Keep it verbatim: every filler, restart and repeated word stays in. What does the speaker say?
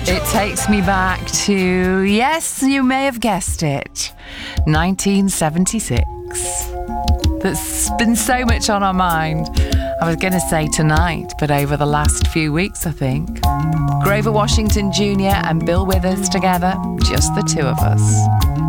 It takes me back to, yes, you may have guessed it, nineteen seventy-six. That's been so much on our mind. I was going to say tonight, but over the last few weeks, I think. Grover Washington Junior and Bill Withers together, just the two of us.